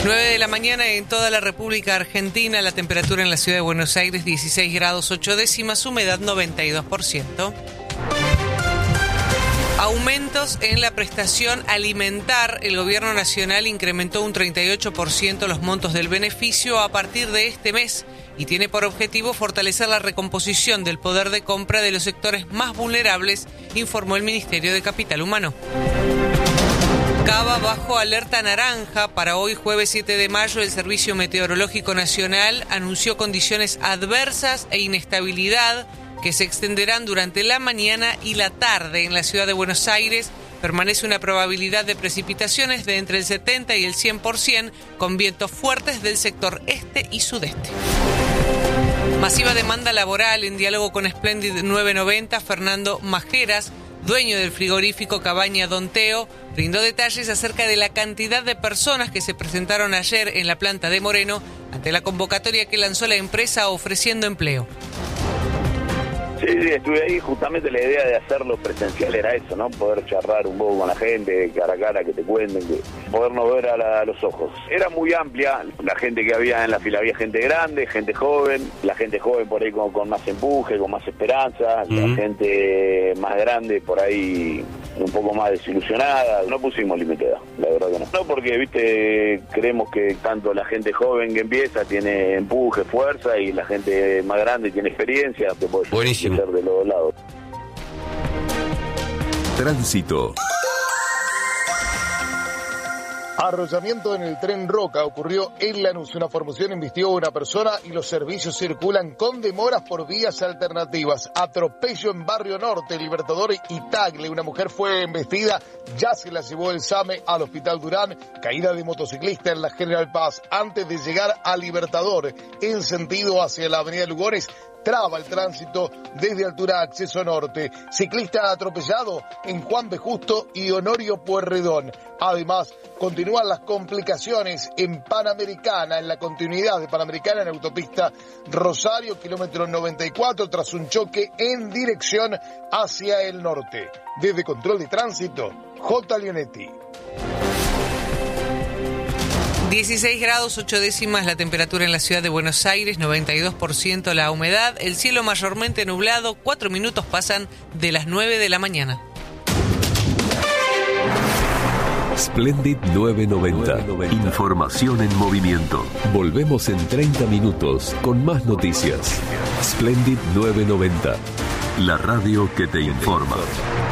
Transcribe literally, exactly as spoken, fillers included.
nueve de la mañana en toda la República Argentina, la temperatura en la ciudad de Buenos Aires dieciséis grados ocho décimas, humedad noventa y dos por ciento. Aumentos en la prestación alimentar. El gobierno nacional incrementó un treinta y ocho por ciento los montos del beneficio a partir de este mes y tiene por objetivo fortalecer la recomposición del poder de compra de los sectores más vulnerables, informó el Ministerio de Capital Humano. Cava bajo alerta naranja. Para hoy, jueves siete de mayo, el Servicio Meteorológico Nacional anunció condiciones adversas e inestabilidad que se extenderán durante la mañana y la tarde. En la ciudad de Buenos Aires permanece una probabilidad de precipitaciones de entre el setenta y el cien por ciento, con vientos fuertes del sector este y sudeste. Masiva demanda laboral. En diálogo con Splendid novecientos noventa, Fernando Majeras, dueño del frigorífico Cabaña Don Teo, brindó detalles acerca de la cantidad de personas que se presentaron ayer en la planta de Moreno ante la convocatoria que lanzó la empresa ofreciendo empleo. Sí, sí, estuve ahí. Justamente la idea de hacerlo presencial era eso, ¿no? Poder charlar un poco con la gente, cara a cara, que te cuenten, que podernos ver a, la, a los ojos. Era muy amplia la gente que había en la fila. Había gente grande, gente joven, la gente joven por ahí con, con más empuje, con más esperanza, mm. la gente más grande por ahí un poco más desilusionada. No pusimos límite de edad, la verdad que no. No, porque, viste, creemos que tanto la gente joven que empieza tiene empuje, fuerza, y la gente más grande tiene experiencia. Te puede Buenísimo. Ser de los dos lados. Tránsito. Arrollamiento en el tren Roca ocurrió en Lanús. Una formación embistió a una persona y los servicios circulan con demoras por vías alternativas. Atropello en Barrio Norte, Libertador y Tagle. Una mujer fue embestida, ya se la llevó el SAME al Hospital Durán. Caída de motociclista en la General Paz antes de llegar a Libertador en sentido hacia la Avenida Lugones. Traba el tránsito desde altura acceso norte. Ciclista atropellado en Juan B. Justo y Honorio Pueyrredón. Además, continúan las complicaciones en Panamericana, en la continuidad de Panamericana en autopista Rosario, kilómetro noventa y cuatro, tras un choque en dirección hacia el norte. Desde Control de Tránsito, J. Leonetti. dieciséis grados ocho décimas la temperatura en la ciudad de Buenos Aires, noventa y dos por ciento la humedad, el cielo mayormente nublado, cuatro minutos pasan de las nueve de la mañana. Splendid novecientos noventa. Información en movimiento. Volvemos en treinta minutos con más noticias. Splendid novecientos noventa. La radio que te informa.